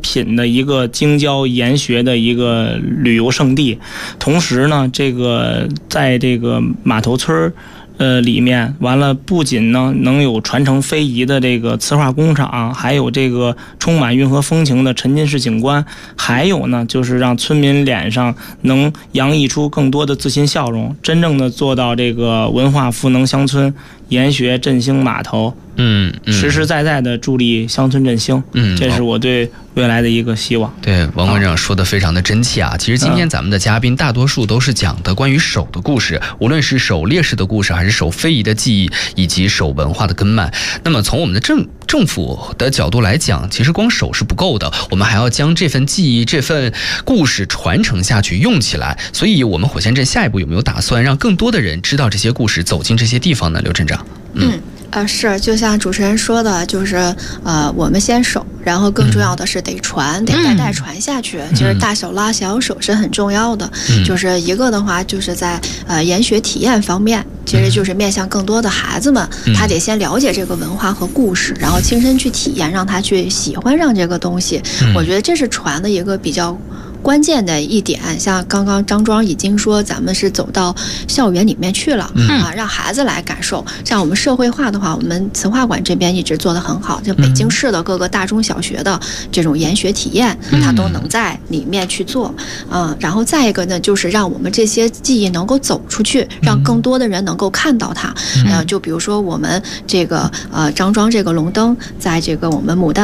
品的一个京郊研学的一个旅游胜地。同时呢，这个在这个码头村里面完了，不仅呢能有传承非遗的这个瓷画工厂，还有这个充满运河风情的沉浸式景观，还有呢就是让村民脸上能洋溢出更多的自信笑容，真正的做到这个文化赋能乡村，研学振兴码头，实实在在的助力乡村振兴，这是我对未来的一个希望。 对，王馆长说的非常的真切啊。其实今天咱们的嘉宾大多数都是讲的关于手的故事，无论是手烈士的故事，还是手非遗的记忆，以及手文化的根脉。那么从我们的政府的角度来讲，其实光手是不够的，我们还要将这份记忆、这份故事传承下去、用起来。所以我们火线镇下一步有没有打算让更多的人知道这些故事，走进这些地方呢？刘镇长。 是，就像主持人说的，就是我们先守，然后更重要的是得传，得代传下去。其实大手拉小手是很重要的。就是一个的话，就是在研学体验方面，其实就是面向更多的孩子们，他得先了解这个文化和故事，然后亲身去体验，让他去喜欢上这个东西。我觉得这是传的一个比较关键的一点。像刚刚张庄已经说咱们是走到校园里面去了，让孩子来感受。像我们社会化的话，我们瓷画馆这边一直做得很好，就北京市的各个大中小学的这种研学体验，它都能在里面去做。然后再一个呢，就是让我们这些记忆能够走出去，让更多的人能够看到它。就比如说我们这个张庄这个龙灯，在这个我们牡丹